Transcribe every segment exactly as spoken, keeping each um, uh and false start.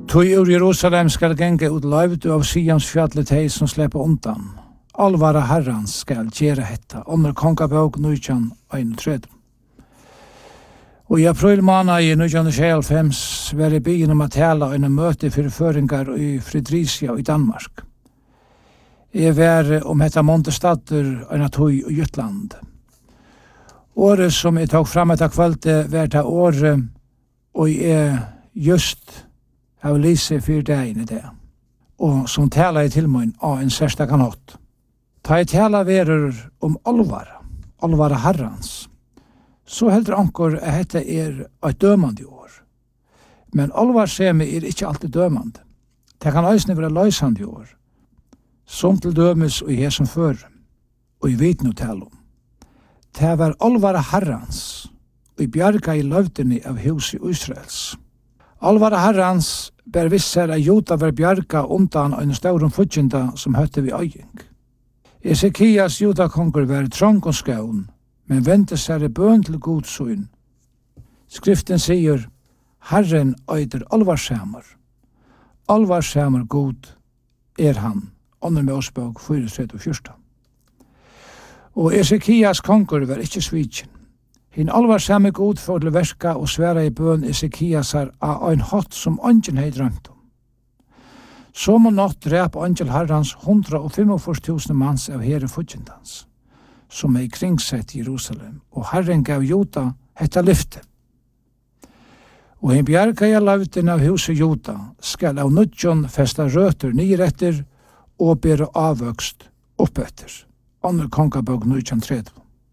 Tui ur Jerusalem skal genge ut løyvd av Sions fjallet hei som slipper undan. Alvara herrans skal gjere hetta, under kongabog nujjan einutred. Og i april måned i nujjan tjuehalvfems var i byen om at tala en møte for føringar i Fredricia i Danmark. Jeg var om hetta Montestatter en tøy i Jytland. Året som jeg tok fram etter kvalitet var det året, og jeg just av lise fyr dagen i det, og som tala i tilmøyen av en særsta kanot. Ta i tala verur om alvara, alvara herrans, så heldur ankor at dette er et dømande år. Men alvarsemi er ikke alltid dømande. Det kan eisne være løysande år, som til dømes og i hesum før, og i vitnu tala om. Det var alvara herrans, og i bjarga i løvdini av hus i Israels. Alvara herrans ber visser at Jota var bjarga undan en staurum futjinda som høtte vi øying. Esekias Jotakonger var trong og skaun, men vente seg i bøn til godsøyn. Skriften sier, Herren øyder alvarsamar. Alvarsamar god er han, under Mosebok fire trettiofyra. Og Esekias konger var ikke svitjen. Hinn alvarsame god for til verka og sværa i bøn Esekiasar av ein hatt som angel hei drømt om. Som og natt drep angel herrans hundra og femogfyrst tusen manns av herre futjendans, som er kringsett i Jerusalem, og herren gav Jota hetta lyfte. Og hinn bjerga i lavten av huset Jota skal av nudjon festa røter nyretter og bere avvøkst oppetter, under kongabog nujjan tredje.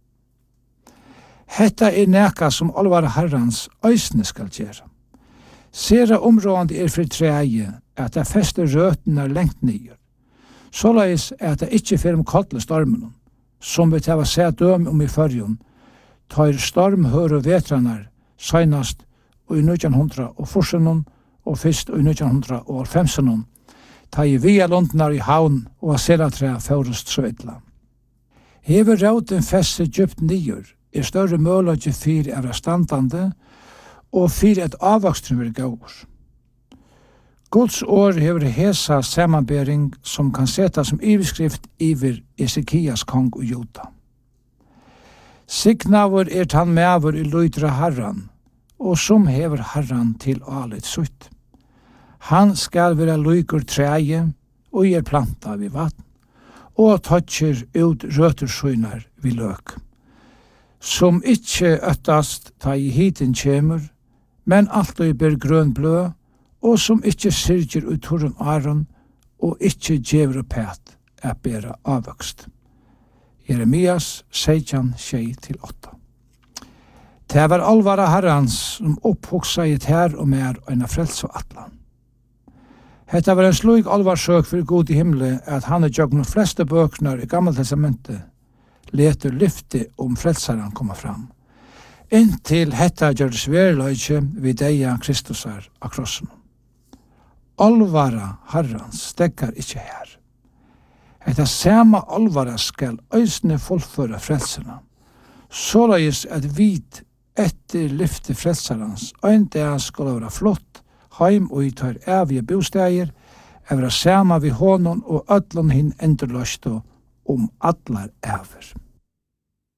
Hetta er neka som alvara herrans øysne skal gjøre. Sera områdende er for treie at det fester røtene lengt nyer. Såleis er at det ikke fyrir om kaldle stormen, som vi tava seg døm om i fyrjon, tar storm høyre vetranar søgnast og i nitjan hundra og fyrsenon og fyrst og i nitjan hundra og femsenon, ta i via lundnar i havn og sera tre fyrst søytla. Hever rauten fester djupt nyer, er større mølage fyr av standande, og fyr et avvokstren vil gåur. Guds år hever hesa samanbering som kan seta som iveskrift iver Esekias kong og Jota. Signavur er tann meavur i lydra herran, og som hever herran til alit sutt. Han skal være lykur treie, og er planta vid vatten, og tøtjer ut røtersøynar vid løk, som ikkje øttast ta i hiten kjemur, men alltid ber grøn blø, og som ikkje syrger ut torren aron, og ikkje djever og pæt er bera avvokst. Jeremias seksten, tjei til åtta. Det var alvara herrans som opphoksa i et her og mer enn frels og atlan. Hetta var en slug alvarsøk for god i himmelen at han er jøgn fleste bøkner i Gamle testamentet leter lyfte om frelsaren kommer fram. Inntil hetta gjør det sverløyke vid deia Kristusar av krossen. Alvara herrans stekkar ikkje her. Hetta sama alvara skal øysne fullføre frelsarna. Såleis at vit etter lyfte frelsarans ein dag skal være flott heim og i tar evige bosteier, evra sama vi honon og öllon hinn endurløst om allar ever.